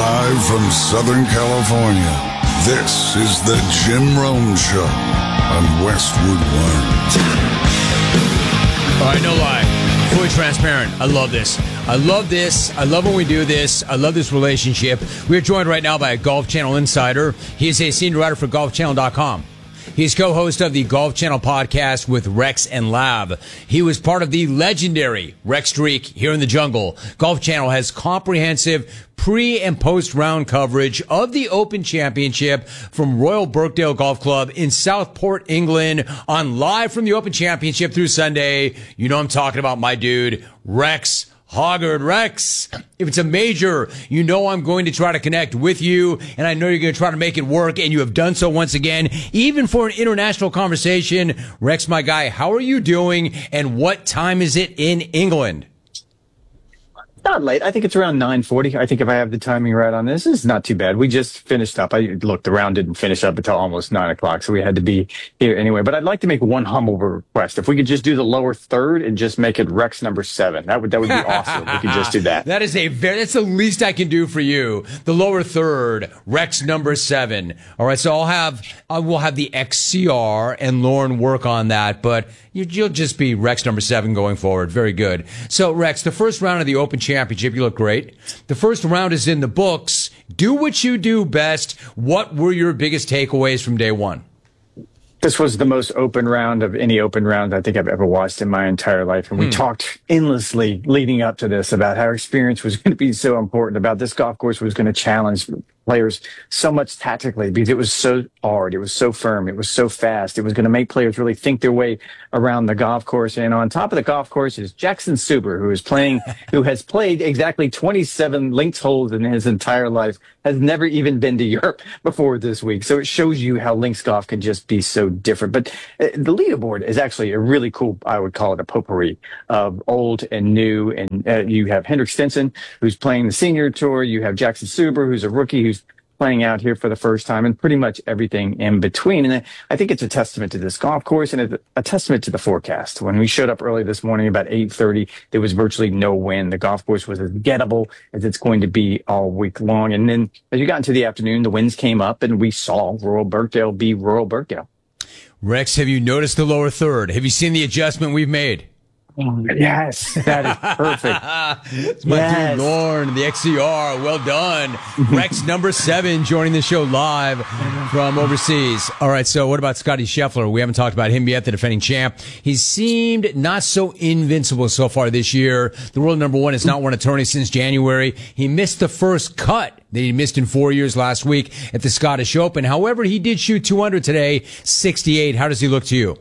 Live from Southern California, this is the Jim Rome Show on Westwood One. All right, no lie. Fully transparent. I love this. I love this. I love when we do this. I love this relationship. We are joined right now by a Golf Channel insider. He is a senior writer for GolfChannel.com. He's co-host of the Golf Channel podcast with Rex and Lav. He was part of the legendary Rex Streak here in the jungle. Golf Channel has comprehensive pre- and post-round coverage of the Open Championship from Royal Birkdale Golf Club in Southport, England, on Live from the Open Championship through Sunday. You know I'm talking about my dude, Rex Hoggard. Rex, if it's a major, you know I'm going to try to connect with you, and I know you're going to try to make it work, and you have done so once again, even for an international conversation. Rex, my guy, how are you doing, and what time is it in England? Not late. I think it's around 9:40. I think if I have the timing right on this, it's not too bad. We just finished up. Look, the round didn't finish up until almost 9 o'clock, so we had to be here anyway. But I'd like to make one humble request. If we could just do the lower third and just make it Rex number 7, that would be awesome. If we could just do that. That's the least I can do for you. The lower third, Rex number 7. All right, so I will have the XCR and Lauren work on that, but you'll just be Rex number 7 going forward. Very good. So, Rex, the first round of the Open Championship, you look great. The first round is in the books. Do what you do best. What were your biggest takeaways from day one? This was the most open round of any open round I think I've ever watched in my entire life. And we talked endlessly leading up to this about how experience was going to be so important, about this golf course was going to challenge players so much tactically because it was so hard, it was so firm, it was so fast. It was going to make players really think their way around the golf course. And on top of the golf course is Jackson Suber, who has played exactly 27 links holes in his entire life, has never even been to Europe before this week. So it shows you how links golf can just be so different. But the leaderboard is actually a really cool, I would call it a potpourri of old and new. And you have Hendrik Stenson, who's playing the senior tour. You have Jackson Suber, who's a rookie, who's playing out here for the first time, and pretty much everything in between. And I think it's a testament to this golf course and a testament to the forecast. When we showed up early this morning about 8:30, there was virtually no wind. The golf course was as gettable as it's going to be all week long. And then as you got into the afternoon, the winds came up and we saw Royal Birkdale be Royal Birkdale. Rex, have you noticed the lower third? Have you seen the adjustment we've made? Yes, that is perfect. It's my dude Lauren, the XCR. Well done. Rex number 7 joining the show live from overseas. All right, so what about Scotty Scheffler? We haven't talked about him yet, the defending champ. He seemed not so invincible so far this year. The world number 1 has not won a tourney since January. He missed the first cut that he missed in 4 years last week at the Scottish Open. However, he did shoot 200 today, 68. How does he look to you?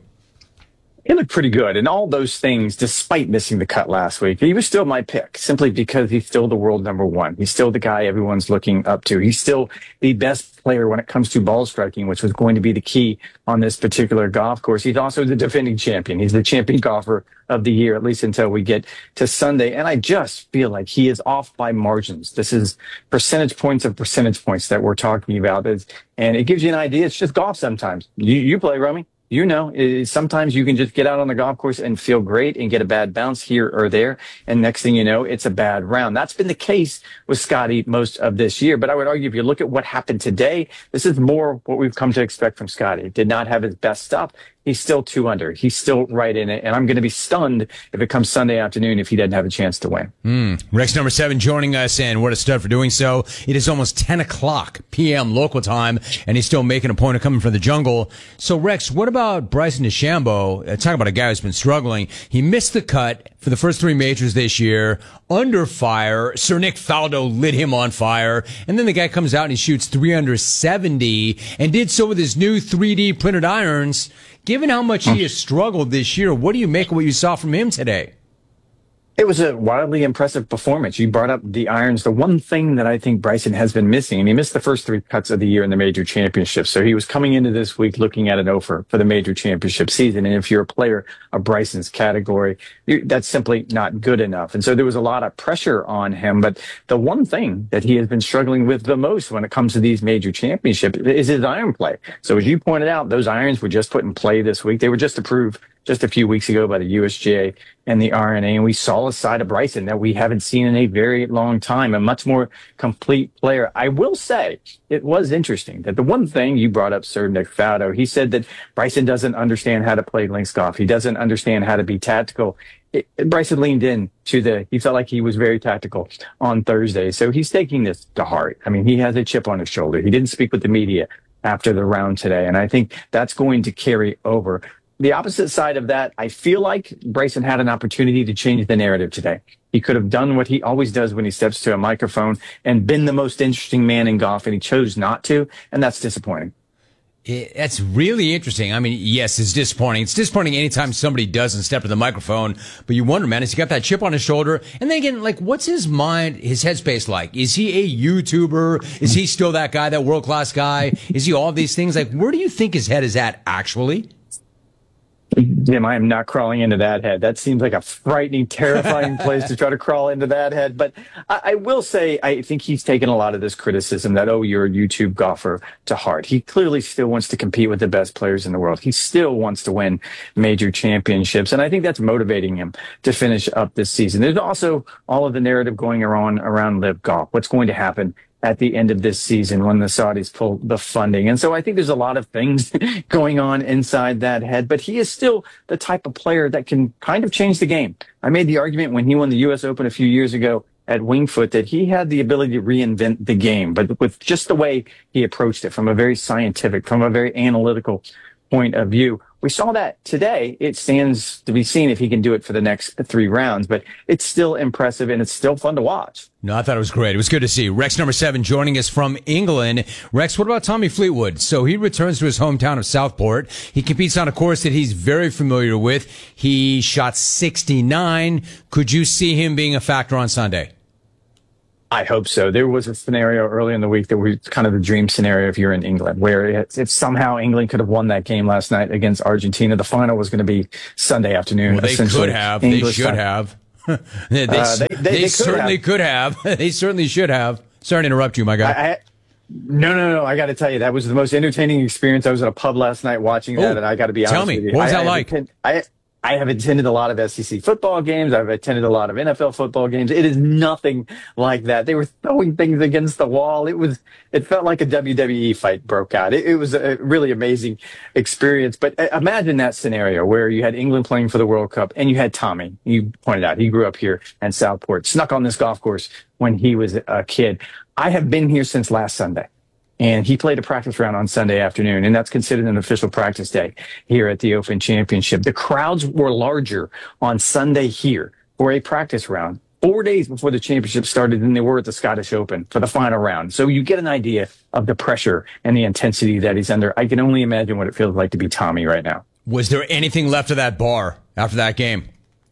He looked pretty good, and all those things, despite missing the cut last week, he was still my pick, simply because he's still the world number 1. He's still the guy everyone's looking up to. He's still the best player when it comes to ball striking, which was going to be the key on this particular golf course. He's also the defending champion. He's the champion golfer of the year, at least until we get to Sunday. And I just feel like he is off by margins. This is percentage points of percentage points that we're talking about. And it gives you an idea. It's just golf sometimes. You play, Romy. You know, sometimes you can just get out on the golf course and feel great and get a bad bounce here or there. And next thing you know, it's a bad round. That's been the case with Scotty most of this year. But I would argue if you look at what happened today, this is more what we've come to expect from Scotty. Did not have his best stuff. He's still 2 under. He's still right in it. And I'm going to be stunned if it comes Sunday afternoon if he doesn't have a chance to win. Rex number 7 joining us, and what a stud for doing so. It is almost 10 o'clock p.m. local time, and he's still making a point of coming from the jungle. So, Rex, what about Bryson DeChambeau? Talk about a guy who's been struggling. He missed the cut for the first 3 majors this year, under fire. Sir Nick Faldo lit him on fire. And then the guy comes out and he shoots 3 under 70 and did so with his new 3D printed irons. Given how much he has struggled this year, what do you make of what you saw from him today? It was a wildly impressive performance. You brought up the irons. The one thing that I think Bryson has been missing, and he missed the first 3 cuts of the year in the major championship. So he was coming into this week looking at an offer for the major championship season. And if you're a player of Bryson's category, that's simply not good enough. And so there was a lot of pressure on him. But the one thing that he has been struggling with the most when it comes to these major championships is his iron play. So as you pointed out, those irons were just put in play this week. They were just to prove just a few weeks ago by the USGA and the RNA. And we saw a side of Bryson that we haven't seen in a very long time, a much more complete player. I will say it was interesting that the one thing you brought up, Sir Nick Faldo, he said that Bryson doesn't understand how to play links golf. He doesn't understand how to be tactical. Bryson leaned in he felt like he was very tactical on Thursday. So he's taking this to heart. I mean, he has a chip on his shoulder. He didn't speak with the media after the round today. And I think that's going to carry over. The opposite side of that, I feel like Bryson had an opportunity to change the narrative today. He could have done what he always does when he steps to a microphone and been the most interesting man in golf, and he chose not to, and that's disappointing. That's really interesting. I mean, yes, it's disappointing. It's disappointing anytime somebody doesn't step to the microphone, but you wonder, man, has he got that chip on his shoulder? And then again, like, what's his mind, his headspace like? Is he a YouTuber? Is he still that guy, that world-class guy? Is he all of these things? Like, where do you think his head is at, actually? Jim, I am not crawling into that head. That seems like a frightening, terrifying place to try to crawl into that head. But I will say, I think he's taken a lot of this criticism that, oh, you're a YouTube golfer to heart. He clearly still wants to compete with the best players in the world. He still wants to win major championships. And I think that's motivating him to finish up this season. There's also all of the narrative going around Live Golf. What's going to happen at the end of this season when the Saudis pull the funding. And so I think there's a lot of things going on inside that head, but he is still the type of player that can kind of change the game. I made the argument when he won the U.S. Open a few years ago at Winged Foot that he had the ability to reinvent the game, but with just the way he approached it from a very scientific, from a very analytical point of view. We saw that today. It stands to be seen if he can do it for the next 3 rounds, but it's still impressive and it's still fun to watch. No, I thought it was great. It was good to see. Rex number 7 joining us from England. Rex, what about Tommy Fleetwood? So he returns to his hometown of Southport. He competes on a course that he's very familiar with. He shot 69. Could you see him being a factor on Sunday? I hope so. There was a scenario early in the week that was kind of the dream scenario if you're in England, where if somehow England could have won that game last night against Argentina, the final was going to be Sunday afternoon. Well, they could have. They should have. They certainly could have. They certainly should have. Sorry to interrupt you, my guy. No. I got to tell you, that was the most entertaining experience. I was at a pub last night watching that, and I got to be honest with you. Tell me, what was that like? I have attended a lot of SEC football games. I've attended a lot of NFL football games. It is nothing like that. They were throwing things against the wall. It felt like a WWE fight broke out. It was a really amazing experience. But imagine that scenario where you had England playing for the World Cup and you had Tommy. You pointed out he grew up here in Southport, snuck on this golf course when he was a kid. I have been here since last Sunday. And he played a practice round on Sunday afternoon, and that's considered an official practice day here at the Open Championship. The crowds were larger on Sunday here for a practice round 4 days before the championship started than they were at the Scottish Open for the final round. So you get an idea of the pressure and the intensity that he's under. I can only imagine what it feels like to be Tommy right now. Was there anything left of that bar after that game?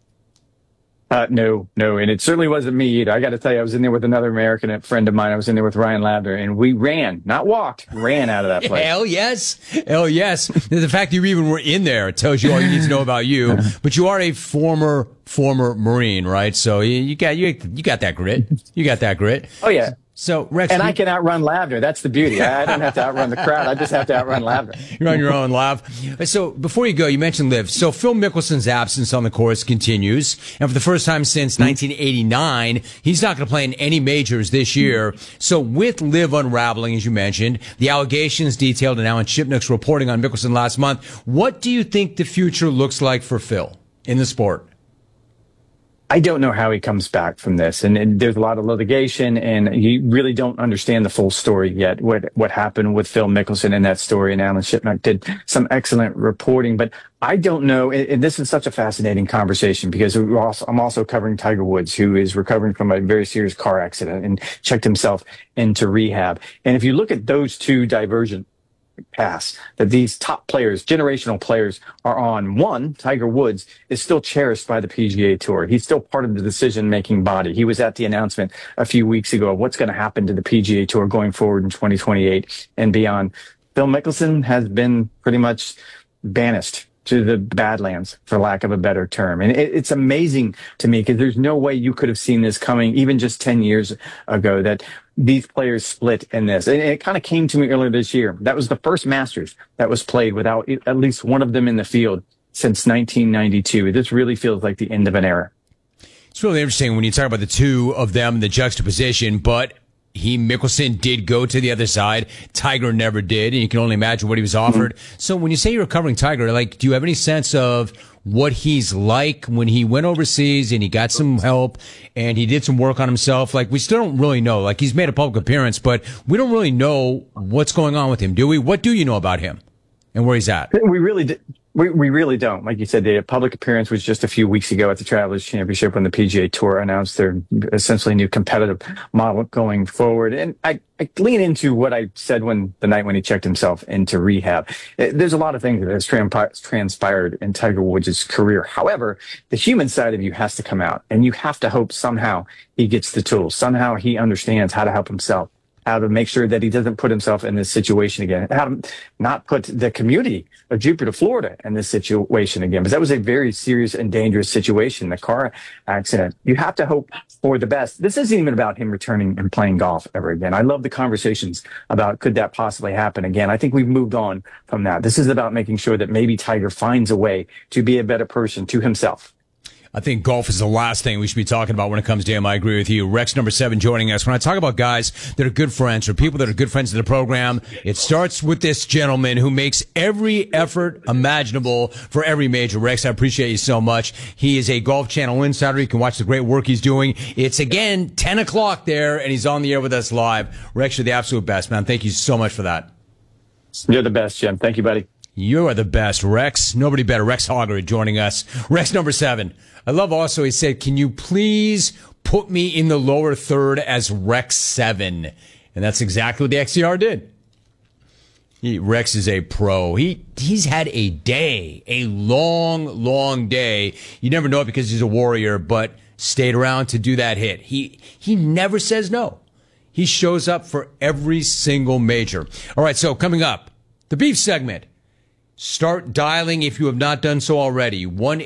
No. And it certainly wasn't me either. I got to tell you, I was in there with another American friend of mine. I was in there with Ryan Lavner, and we ran, not walked, ran out of that place. Hell yes. The fact you even were in there tells you all you need to know about you. But you are a former Marine, right? So you got that grit. You got that grit. Oh, yeah. So, Rex. And I can outrun Lavner. That's the beauty. I don't have to outrun the crowd. I just have to outrun Lavner. You're on your own, Lav. So, before you go, you mentioned Liv. So, Phil Mickelson's absence on the course continues. And for the first time since 1989, he's not going to play in any majors this year. So, with Liv unraveling, as you mentioned, the allegations detailed in Alan Shipnuck's reporting on Mickelson last month, what do you think the future looks like for Phil in the sport? I don't know how he comes back from this. And there's a lot of litigation, and you really don't understand the full story yet, what happened with Phil Mickelson in that story. And Alan Shipnuck did some excellent reporting. But I don't know. And this is such a fascinating conversation because I'm also covering Tiger Woods, who is recovering from a very serious car accident and checked himself into rehab. And if you look at those two divergent pass that these top players, generational players, are on. One, Tiger Woods is still cherished by the PGA Tour. He's still part of the decision-making body. He was at the announcement a few weeks ago of what's going to happen to the PGA Tour going forward in 2028 and beyond. Phil Mickelson has been pretty much banished to the Badlands, for lack of a better term. And it's amazing to me because there's no way you could have seen this coming even just 10 years ago, that these players split in this. And it kind of came to me earlier this year. That was the first Masters that was played without at least one of them in the field since 1992. This really feels like the end of an era. It's really interesting when you talk about the two of them, the juxtaposition, but Mickelson did go to the other side. Tiger never did, and you can only imagine what he was offered. So when you say you're covering Tiger, like, do you have any sense of what he's like when he went overseas and he got some help and he did some work on himself? Like, we still don't really know. Like, he's made a public appearance, but we don't really know what's going on with him, do we? What do you know about him and where he's at? We really did. We really don't. Like you said, the public appearance was just a few weeks ago at the Travelers Championship when the PGA Tour announced their essentially new competitive model going forward. And I lean into what I said the night when he checked himself into rehab. There's a lot of things that has transpired in Tiger Woods' career. However, the human side of you has to come out, and you have to hope somehow he gets the tools. Somehow he understands how to help himself, how to make sure that he doesn't put himself in this situation again, how to not put the community of Jupiter, Florida in this situation again, because that was a very serious and dangerous situation, the car accident. You have to hope for the best. This isn't even about him returning and playing golf ever again. I love the conversations about could that possibly happen again. I think we've moved on from that. This is about making sure that maybe Tiger finds a way to be a better person to himself. I think golf is the last thing we should be talking about when it comes to him. I agree with you. Rex number 7 joining us. When I talk about guys that are good friends or people that are good friends of the program, it starts with this gentleman who makes every effort imaginable for every major. Rex, I appreciate you so much. He is a Golf Channel insider. You can watch the great work he's doing. It's, again, 10 o'clock there, and he's on the air with us live. Rex, you're the absolute best, man. Thank you so much for that. You're the best, Jim. Thank you, buddy. You are the best, Rex. Nobody better. Rex Hoggery joining us. Rex number 7. I love also, he said, can you please put me in the lower third as Rex 7? And that's exactly what the XCR did. Rex is a pro. He's had a day, a long, long day. You never know it because he's a warrior, but stayed around to do that hit. He never says no. He shows up for every single major. All right, so coming up, the beef segment. Start dialing if you have not done so already.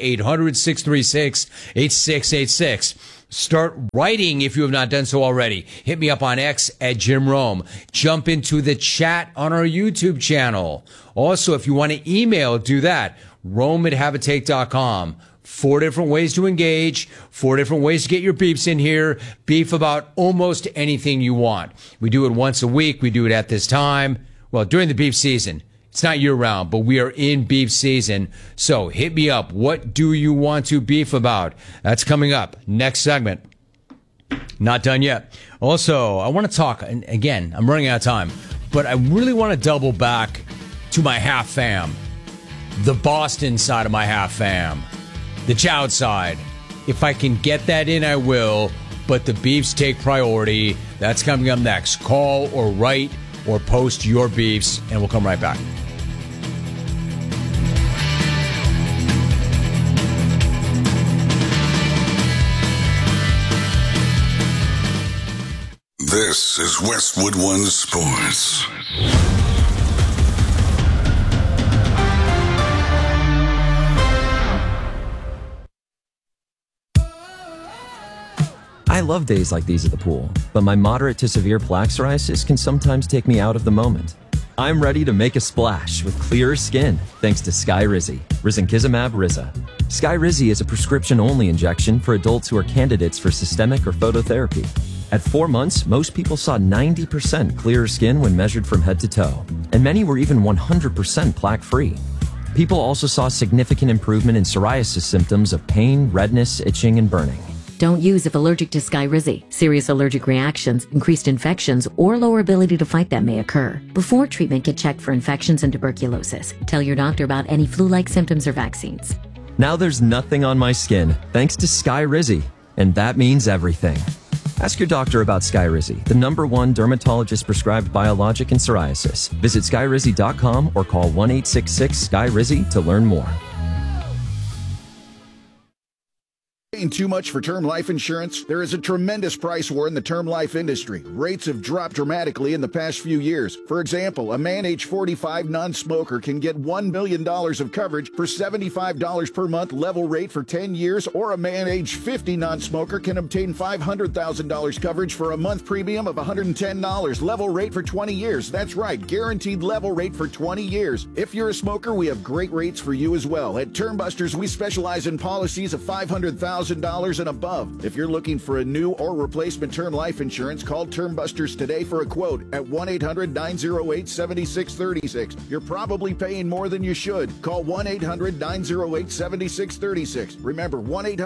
1-800-636-8686. Start writing if you have not done so already. Hit me up on X at Jim Rome. Jump into the chat on our YouTube channel. Also, if you want to email, do that. Rome@haveatake.com. 4 different ways to engage, 4 different ways to get your beefs in here. Beef about almost anything you want. We do it once a week. We do it at this time. Well, during the beef season. It's not year-round, but we are in beef season. So hit me up. What do you want to beef about? That's coming up. Next segment. Not done yet. Also, I want to talk, and again, I'm running out of time, but I really want to double back to my half fam. The Boston side of my half fam. The Chow side. If I can get that in, I will, but the beefs take priority. That's coming up next. Call or write or post your beefs, and we'll come right back. This is Westwood One Sports. I love days like these at the pool, but my moderate to severe plaque psoriasis can sometimes take me out of the moment. I'm ready to make a splash with clearer skin thanks to Skyrizi, risankizumab Riza. Skyrizi is a prescription-only injection for adults who are candidates for systemic or phototherapy. At 4 months, most people saw 90% clearer skin when measured from head to toe, and many were even 100% plaque-free. People also saw significant improvement in psoriasis symptoms of pain, redness, itching, and burning. Don't use if allergic to Skyrizi. Serious allergic reactions, increased infections, or lower ability to fight them may occur. Before treatment, get checked for infections and tuberculosis. Tell your doctor about any flu-like symptoms or vaccines. Now there's nothing on my skin, thanks to Skyrizi, and that means everything. Ask your doctor about Skyrizi, the #1 dermatologist-prescribed biologic in psoriasis. Visit Skyrizi.com or call 1-866-SKYRIZI to learn more. Paying too much for term life insurance? There is a tremendous price war in the term life industry. Rates have dropped dramatically in the past few years. For example, a man age 45 non-smoker can get $1 million of coverage for $75 per month level rate for 10 years, or a man age 50 non-smoker can obtain $500,000 coverage for a month premium of $110 level rate for 20 years. That's right, guaranteed level rate for 20 years. If you're a smoker, we have great rates for you as well. At Termbusters, we specialize in policies of $500,000 and above. If you're looking for a new or replacement term life insurance, call Termbusters today for a quote at 1-800-908-7636. You're probably paying more than you should. Call 1-800-908-7636. Remember,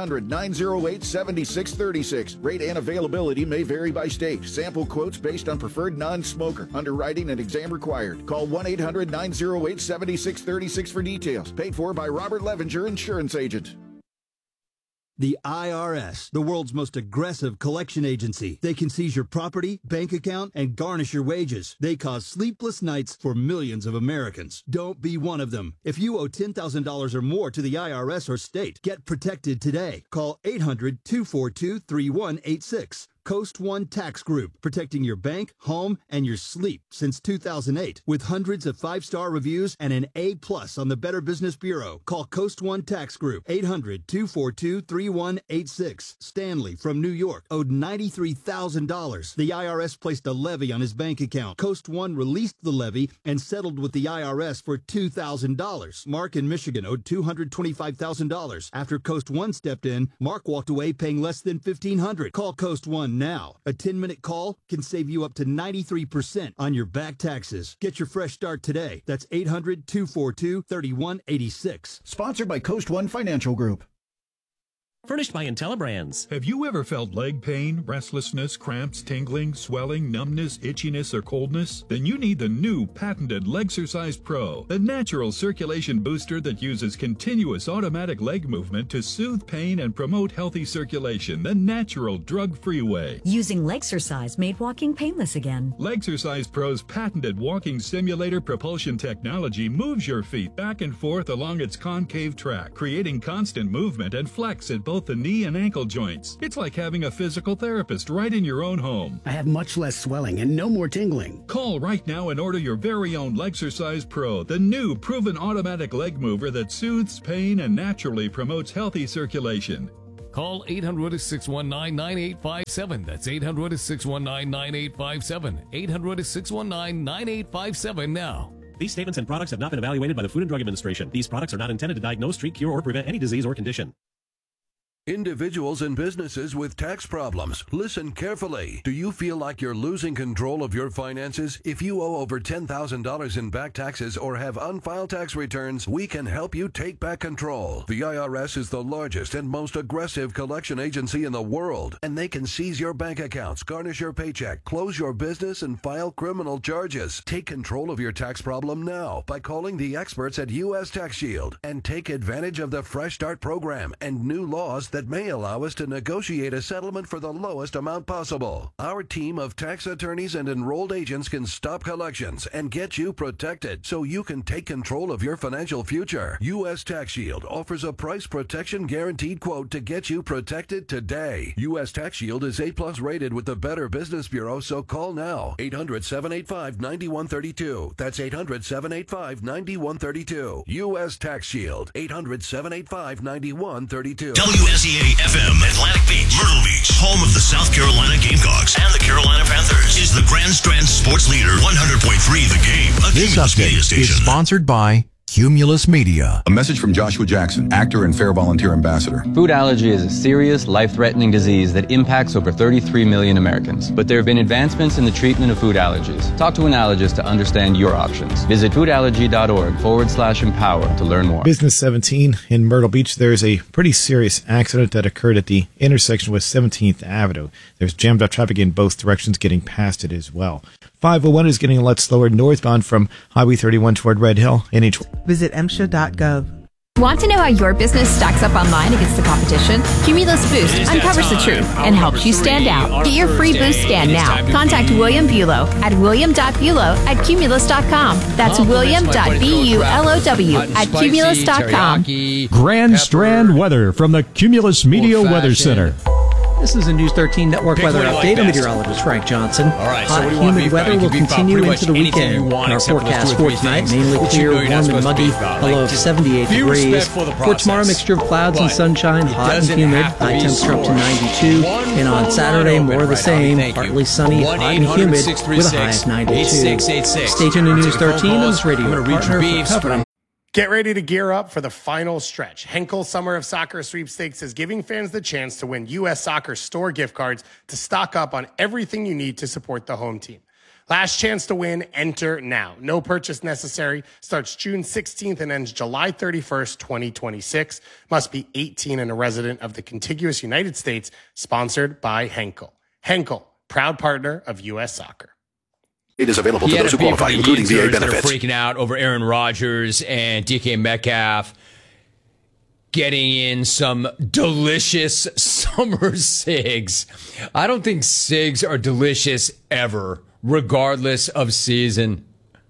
1-800-908-7636. Rate and availability may vary by state. Sample quotes based on preferred non-smoker. Underwriting and exam required. Call 1-800-908-7636 for details. Paid for by Robert Levenger, Insurance Agent. The IRS, the world's most aggressive collection agency. They can seize your property, bank account, and garnish your wages. They cause sleepless nights for millions of Americans. Don't be one of them. If you owe $10,000 or more to the IRS or state, get protected today. Call 800-242-3186. Coast One Tax Group, protecting your bank, home, and your sleep since 2008. With hundreds of 5-star reviews and an A+ on the Better Business Bureau. Call Coast One Tax Group, 800-242-3186. Stanley from New York owed $93,000. The IRS placed a levy on his bank account. Coast One released the levy and settled with the IRS for $2,000. Mark in Michigan owed $225,000. After Coast One stepped in, Mark walked away paying less than $1,500. Call Coast One now. A 10-minute call can save you up to 93% on your back taxes. Get your fresh start today. That's 800-242-3186. Sponsored by Coast One Financial Group. Furnished by IntelliBrands. Have you ever felt leg pain, restlessness, cramps, tingling, swelling, numbness, itchiness, or coldness? Then you need the new patented Legsercise Pro, the natural circulation booster that uses continuous automatic leg movement to soothe pain and promote healthy circulation the natural, drug-free way. Using Legsercise made walking painless again. Legsercise Pro's patented walking simulator propulsion technology moves your feet back and forth along its concave track, creating constant movement and flex at both the knee and ankle joints. It's like having a physical therapist right in your own home. I have much less swelling and no more tingling. Call right now and order your very own Legsercise Pro, the new proven automatic leg mover that soothes pain and naturally promotes healthy circulation. Call 800-619-9857. That's 800-619-9857. 800-619-9857 now. These statements and products have not been evaluated by the Food and Drug Administration. These products are not intended to diagnose, treat, cure, or prevent any disease or condition. Individuals and businesses with tax problems, listen carefully. Do you feel like you're losing control of your finances? If you owe over $10,000 in back taxes or have unfiled tax returns, we can help you take back control. The IRS is the largest and most aggressive collection agency in the world, and they can seize your bank accounts, garnish your paycheck, close your business, and file criminal charges. Take control of your tax problem now by calling the experts at U.S. Tax Shield and take advantage of the Fresh Start program and new laws that may allow us to negotiate a settlement for the lowest amount possible. Our team of tax attorneys and enrolled agents can stop collections and get you protected so you can take control of your financial future. U.S. Tax Shield offers a price protection guaranteed quote to get you protected today. U.S. Tax Shield is A+ rated with the Better Business Bureau, so call now. 800-785-9132. That's 800-785-9132. U.S. Tax Shield. 800-785-9132. WSEA-FM, Atlantic Beach, Myrtle Beach, home of the South Carolina Gamecocks and the Carolina Panthers, is the Grand Strand sports leader. 100.3 The Game, a This Cumulus media update station. is sponsored by Cumulus Media. A message from Joshua Jackson, actor and Fair Volunteer Ambassador. Food allergy is a serious, life-threatening disease that impacts over 33 million Americans. But there have been advancements in the treatment of food allergies. Talk to an allergist to understand your options. Visit foodallergy.org/empower to learn more. Business 17 in Myrtle Beach, there's a pretty serious accident that occurred at the intersection with 17th Avenue. There's jammed up traffic in both directions getting past it as well. 501 is getting a lot slower northbound from Highway 31 toward Red Hill. NH. Visit MSHA.gov. Want to know how your business stacks up online against the competition? Cumulus Boost uncovers the truth and helps you stand out. Get your free Boost scan now. Contact William Bulow at william.bulow@cumulus.com. That's william.bulow@cumulus.com. Grand Strand weather from the Cumulus Media Weather Center. This is a News 13 Network weather update. I'm meteorologist Frank Johnson. All right, hot, humid weather will continue into the weekend. Our forecast for tonight, mainly clear, warm and muggy, a low of 78 degrees. For tomorrow, mixture of clouds and sunshine, hot and humid, high temperature up to 92. And on Saturday, more of the same, partly sunny, hot and humid, with a high of 92. Stay tuned to News 13 on this radio partner for covering. Get ready to gear up for the final stretch. Henkel Summer of Soccer Sweepstakes is giving fans the chance to win U.S. Soccer store gift cards to stock up on everything you need to support the home team. Last chance to win, enter now. No purchase necessary. Starts June 16th and ends July 31st, 2026. Must be 18 and a resident of the contiguous United States. Sponsored by Henkel. Henkel, proud partner of U.S. Soccer. It is available to those who qualify, including VA benefits. That are freaking out over Aaron Rodgers and DK Metcalf getting in some delicious summer cigs. I don't think cigs are delicious ever, regardless of season.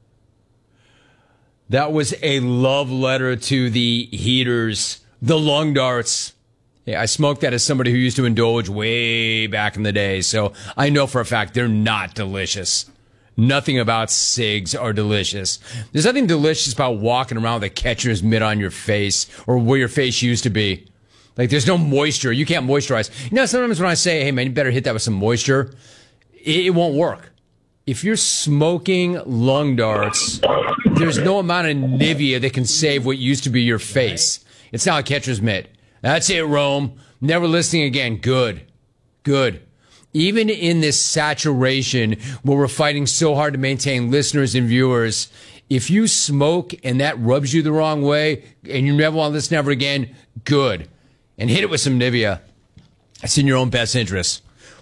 That was a love letter to the heaters, the lung darts. Yeah, I smoked that as somebody who used to indulge way back in the day, so I know for a fact they're not delicious. Nothing about cigs are delicious. There's nothing delicious about walking around with a catcher's mitt on your face or where your face used to be. Like, there's no moisture. You can't moisturize. You know, sometimes when I say, hey, man, you better hit that with some moisture, it won't work. If you're smoking lung darts, there's no amount of Nivea that can save what used to be your face. It's not a catcher's mitt. That's it, Rome. Never listening again. Good. Good. Even in this saturation where we're fighting so hard to maintain listeners and viewers, if you smoke and that rubs you the wrong way and you never want to listen ever again, good. And hit it with some Nivea. It's in your own best interest.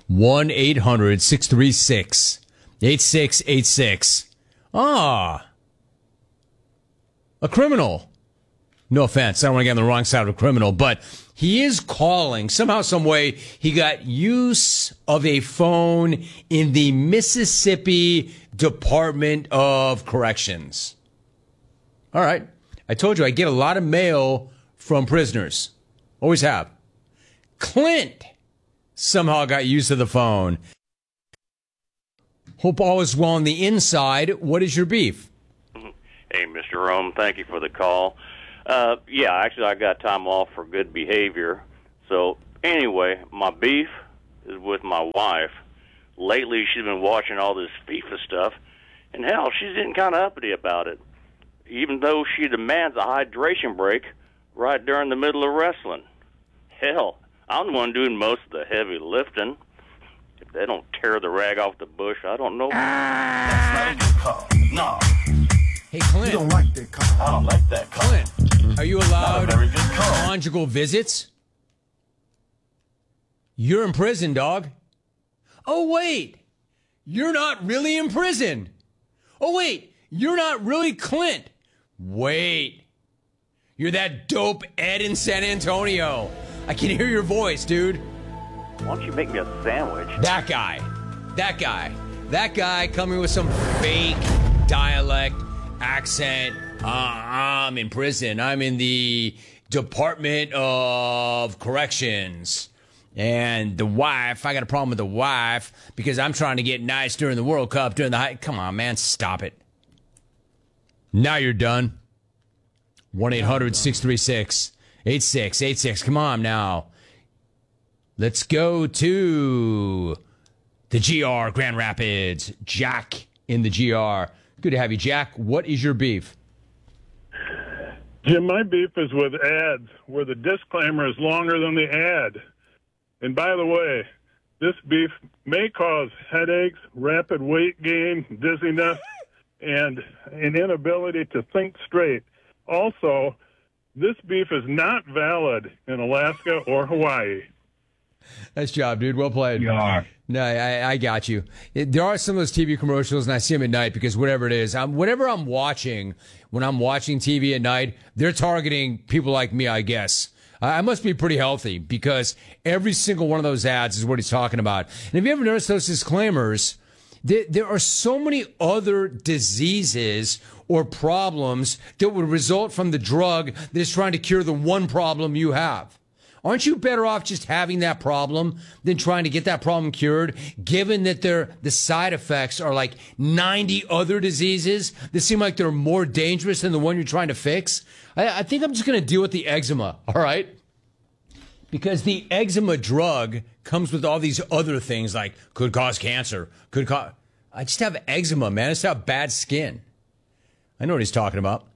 1-800-636-8686. Ah. A criminal. No offense. I don't want to get on the wrong side of a criminal, but he is calling. Somehow, some way, he got use of a phone in the Mississippi Department of Corrections. All right. I told you I get a lot of mail from prisoners. Always have. Clint somehow got use of the phone. Hope all is well on the inside. What is your beef? Hey, Mr. Rome, thank you for the call. Yeah, actually, I got time off for good behavior. So, anyway, my beef is with my wife. Lately, she's been watching all this FIFA stuff, and hell, she's getting kind of uppity about it, even though she demands a hydration break right during the middle of wrestling. Hell, I'm the one doing most of the heavy lifting. If they don't tear the rag off the bush, I don't know. That's not a good call. No. Hey, Clint. You don't like that call. I don't like that call. Clint, are you allowed conjugal visits? You're in prison, dog. Oh, wait. You're not really in prison. Oh, wait. You're not really Clint. Wait. You're that dope Ed in San Antonio. I can hear your voice, dude. Why don't you make me a sandwich? That guy coming with some fake dialect, accent. I'm in prison. I'm in the Department of Corrections. And the wife, I got a problem with the wife because I'm trying to get nice during the World Cup, during the Come on, man, stop it. Now you're done. 1-800-636-8686. Come on now. Let's go to the GR, Grand Rapids. Jack in the GR. Good to have you, Jack. What is your beef? Jim, my beef is with ads where the disclaimer is longer than the ad. And by the way, this beef may cause headaches, rapid weight gain, dizziness, and an inability to think straight. Also, this beef is not valid in Alaska or Hawaii. Nice job, dude. Well played. You are. No, I got you. There are some of those TV commercials, and I see them at night because whatever it is, whatever I'm watching, when I'm watching TV at night, they're targeting people like me, I guess. I must be pretty healthy because every single one of those ads is what he's talking about. And have you ever noticed those disclaimers? There are so many other diseases or problems that would result from the drug that is trying to cure the one problem you have. Aren't you better off just having that problem than trying to get that problem cured, given that the side effects are like 90 other diseases that seem like they're more dangerous than the one you're trying to fix? I think I'm just going to deal with the eczema, all right? Because the eczema drug comes with all these other things like could cause cancer, I just have eczema, man. I just have bad skin. I know what he's talking about.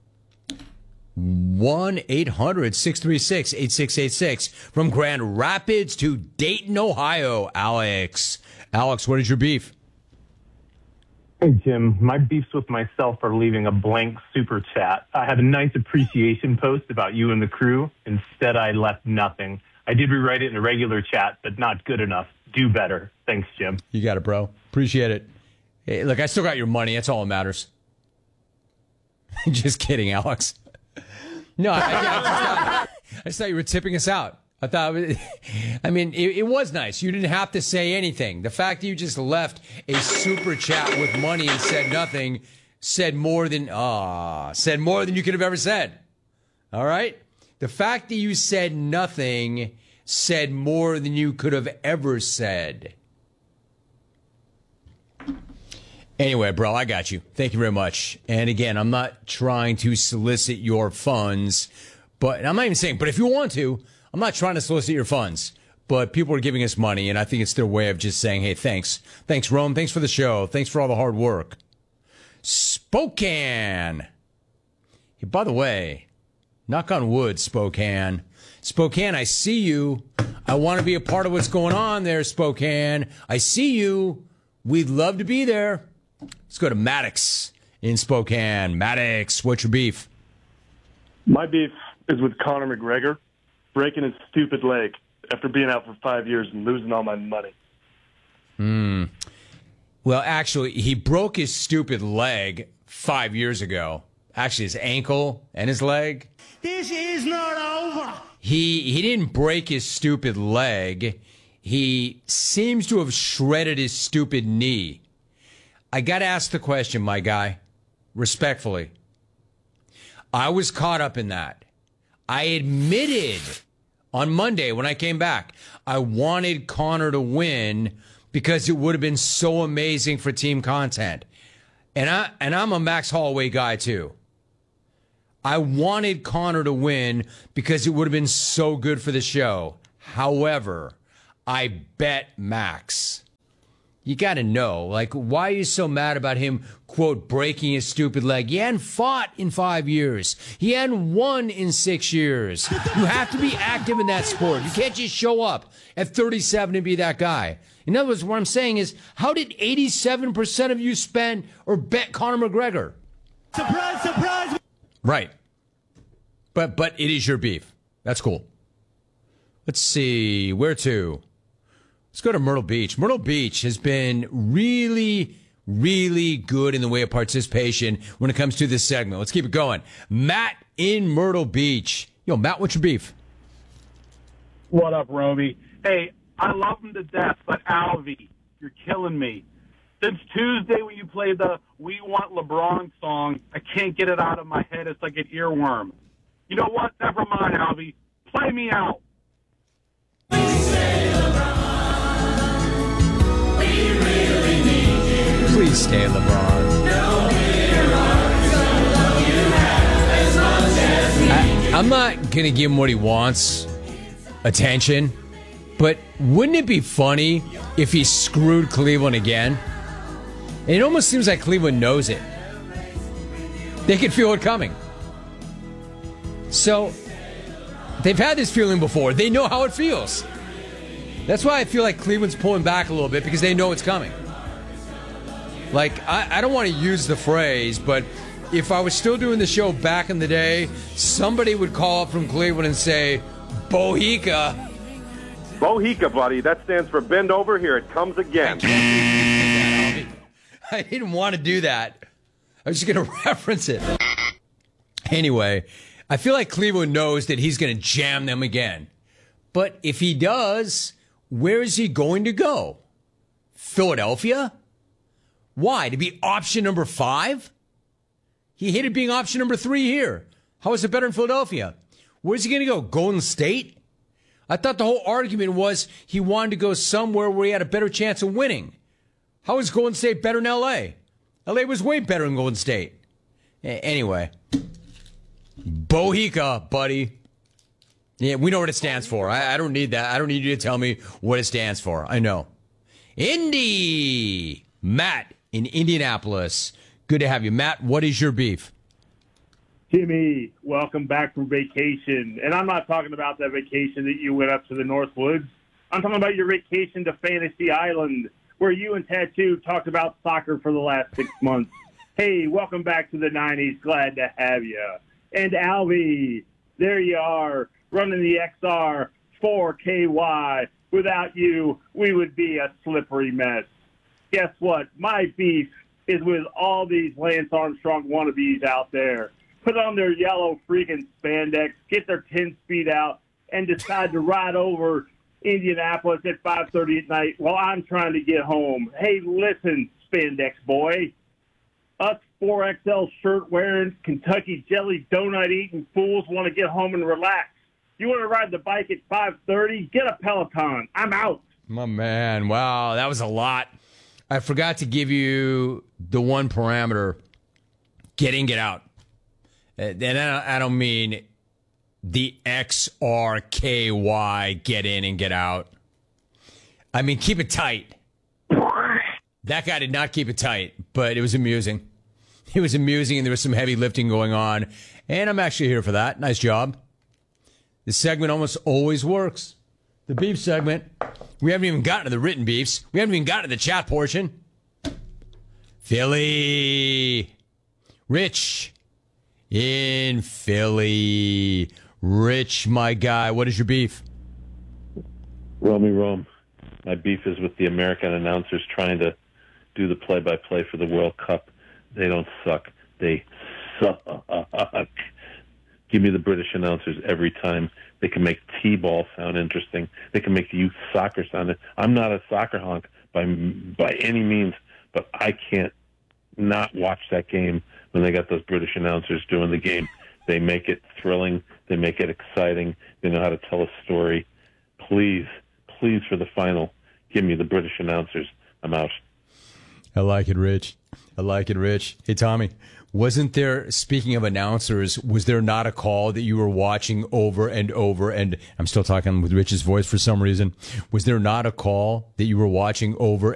1-800-636-8686 from Grand Rapids to Dayton, Ohio. Alex, what is your beef? Hey, Jim. My beef's with myself for leaving a blank super chat. I had a nice appreciation post about you and the crew. Instead, I left nothing. I did rewrite it in a regular chat, but not good enough. Do better. Thanks, Jim. You got it, bro. Appreciate it. Hey, look, I still got your money. That's all that matters. Just kidding, Alex. No, I just thought you were tipping us out. I thought, it was nice. You didn't have to say anything. The fact that you just left a super chat with money and said nothing said more than you could have ever said. All right? The fact that you said nothing said more than you could have ever said. Anyway, bro, I got you. Thank you very much. And again, I'm not trying to solicit your funds, but I'm not even saying, but if you want to, I'm not trying to solicit your funds, but people are giving us money, and I think it's their way of just saying, hey, thanks. Thanks, Rome. Thanks for the show. Thanks for all the hard work. Spokane. Hey, by the way, knock on wood, Spokane. Spokane, I see you. I want to be a part of what's going on there, Spokane. I see you. We'd love to be there. Let's go to Maddox in Spokane. Maddox, what's your beef? My beef is with Conor McGregor breaking his stupid leg after being out for 5 years and losing all my money. Well, actually, he broke his stupid leg 5 years ago. Actually, his ankle and his leg. This is not over. He didn't break his stupid leg. He seems to have shredded his stupid knee. I got to ask the question, my guy, respectfully. I was caught up in that. I admitted on Monday when I came back, I wanted Conor to win because it would have been so amazing for team content. And I'm a Max Holloway guy too. I wanted Conor to win because it would have been so good for the show. However, I bet Max. You got to know, like, why are you so mad about him, quote, breaking his stupid leg? He hadn't fought in 5 years. He hadn't won in 6 years. You have to be active in that sport. You can't just show up at 37 and be that guy. In other words, what I'm saying is, how did 87% of you spend or bet Conor McGregor? Surprise, surprise. Right. But it is your beef. That's cool. Let's see. Where to? Let's go to Myrtle Beach. Myrtle Beach has been really, really good in the way of participation when it comes to this segment. Let's keep it going. Matt in Myrtle Beach. Yo, Matt, what's your beef? What up, Romy? Hey, I love him to death, but Alvy, you're killing me. Since Tuesday when you played the We Want LeBron song, I can't get it out of my head. It's like an earworm. You know what? Never mind, Alvy. Play me out. Please stay, LeBron. I'm not going to give him what he wants, attention, but wouldn't it be funny if he screwed Cleveland again? And it almost seems like Cleveland knows it. They can feel it coming. So, they've had this feeling before. They know how it feels. That's why I feel like Cleveland's pulling back a little bit, because they know it's coming. Like, I don't want to use the phrase, but if I was still doing the show back in the day, somebody would call up from Cleveland and say, Bohica. Bohica, buddy. That stands for bend over. Here it comes again. I didn't want to do that. I was just going to reference it. Anyway, I feel like Cleveland knows that he's going to jam them again. But if he does, where is he going to go? Philadelphia? Why? To be option number 5? He hated being option number 3 here. How is it better in Philadelphia? Where's he going to go? Golden State? I thought the whole argument was he wanted to go somewhere where he had a better chance of winning. How is Golden State better than L.A.? L.A. was way better than Golden State. Anyway. Bohica, buddy. Yeah, we know what it stands for. I don't need that. I don't need you to tell me what it stands for. I know. Indy. Matt in Indianapolis. Good to have you. Matt, what is your beef? Timmy, welcome back from vacation. And I'm not talking about that vacation that you went up to the North Woods. I'm talking about your vacation to Fantasy Island, where you and Tattoo talked about soccer for the last 6 months. Hey, welcome back to the 90s. Glad to have you. And Alvy, there you are, running the XR 4KY. Without you, we would be a slippery mess. Guess what? My beef is with all these Lance Armstrong wannabes out there. Put on their yellow freaking spandex, get their 10-speed out, and decide to ride over Indianapolis at 5:30 at night while I'm trying to get home. Hey, listen, spandex boy. Us 4XL shirt-wearing, Kentucky jelly donut-eating fools want to get home and relax. You want to ride the bike at 5:30? Get a Peloton. I'm out. My man, wow, that was a lot. I forgot to give you the one parameter, get in, get out. And I don't mean the XRKY, get in and get out. I mean, keep it tight. That guy did not keep it tight, but it was amusing. It was amusing, and there was some heavy lifting going on. And I'm actually here for that. Nice job. This segment almost always works. The beef segment. We haven't even gotten to the written beefs. We haven't even gotten to the chat portion. Philly. Rich in Philly. Rich, my guy, what is your beef? Romy Rome. My beef is with the American announcers trying to do the play-by-play for the World Cup. They don't suck. They suck. Give me the British announcers every time. They can make T-ball sound interesting. They can make youth soccer sound. I'm not a soccer honk by any means, but I can't not watch that game when they got those British announcers doing the game. They make it thrilling. They make it exciting. They know how to tell a story. Please, please, for the final, give me the British announcers. I'm out. I like it, Rich. I like it, Rich. Hey, Tommy, wasn't there, speaking of announcers, was there not a call that you were watching over and over? And I'm still talking with Rich's voice for some reason. Was there not a call that you were watching over